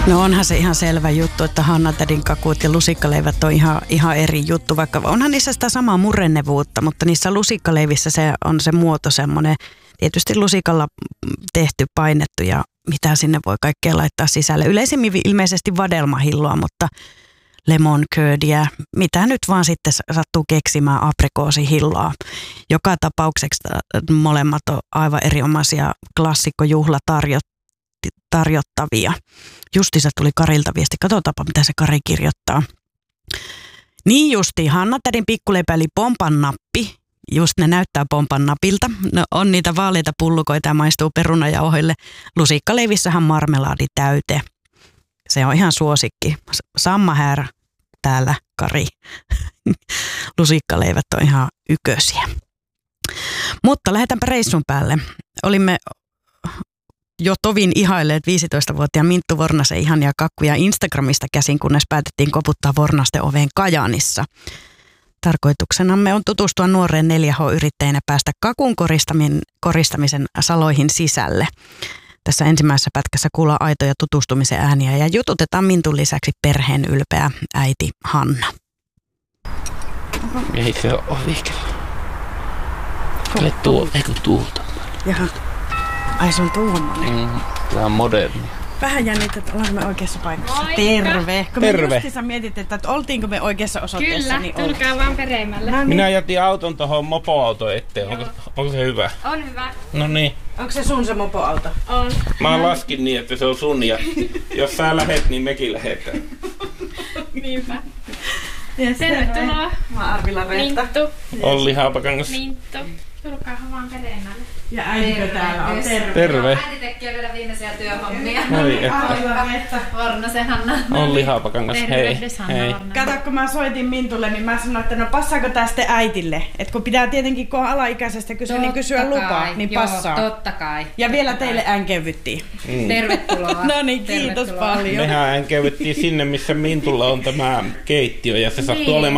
No onhan se ihan selvä juttu, että Hanna-tädin kakut ja lusikkaleivät on ihan eri juttu, vaikka onhan niissä sitä samaa murennevuutta, mutta niissä lusikkaleivissä se on se muoto semmoinen, tietysti lusikalla tehty, painettu ja mitä sinne voi kaikkea laittaa sisälle. Yleisimmin ilmeisesti vadelmahilloa, mutta lemon curdia, mitä nyt vaan sitten sattuu keksimään, aprikoosihilloa. Joka tapauksessa molemmat on aivan erinomaisia klassikkojuhlatarjottavia. Justiinsa tuli Karilta viesti, katsotaanpa mitä se Kari kirjoittaa. Niin justiin, Hanna-tädin pikkuleipä eli pompan nappi. Just ne näyttää pompan napilta. No, on niitä vaaleita pullukoita ja maistuu perunajauhoille. Lusikkaleivissähän marmelaadi täyte. Se on ihan suosikki. Samma här täällä, Kari. Lusikkaleivät on ihan ykösiä. Mutta lähdetäänpä reissun päälle. Olimme jo tovin ihailleet 15-vuotiaan Minttu Vornasen ihania kakkuja Instagramista käsin, kunnes päätettiin koputtaa Vornasten oveen Kajaanissa. Tarkoituksenamme on tutustua nuoreen 4H-yrittäjänä päästä kakun koristamisen saloihin sisälle. Tässä ensimmäisessä pätkässä kuullaan aitoja tutustumisen ääniä ja jututetaan Mintun lisäksi perheen ylpeä äiti Hanna. Ei se ole ovikella. Eikö tuulta? Jaha. Ai se on tuommoinen. Tämä on moderni. Vähän jännittä, että ollaanko me oikeassa paikassa. Moikka. Terve. Kun me Terve. justiinsa mietit, että oltiinko me oikeassa osoitteessa. Kyllä, niin tulkaa vaan peremälle. No niin. Minä jätin auton tuohon mopoauton eteen. Onko se hyvä? On hyvä. No niin. Onko se sun se mopoauto? On. Mä laskin niin, että se on sun ja jos sä lähet, niin mekin lähetään. Niinpä. Yes, Tervetuloa. Mä oon Arvila Reetta. Minttu. Olli Haapakangas. Minttu. Tulkaa vaan peremälle. Ja äitikö täällä on? Terve. Terve. Äiti tekee vielä viimeisiä työhommia. Oi, että. Arvila Reetta. Vornasen Hanna. Olli Haapakangas, hei. Tervehdys, Hanna Hei. Vornanen. Kato, kun mä soitin Mintulle, niin mä sanoin, että no passaako tää sitten äitille? Että kun pitää tietenkin, kun on alaikäisestä kysyä, niin kysyä lupaa, niin passaa. Totta kai. Ja vielä teille änkevyttiin. Tervetuloa. No niin, kiitos Tervetuloa. paljon. Mehän änkevyttiin sinne, missä Mintulla on tämä keittiö ja se sattuu olemaan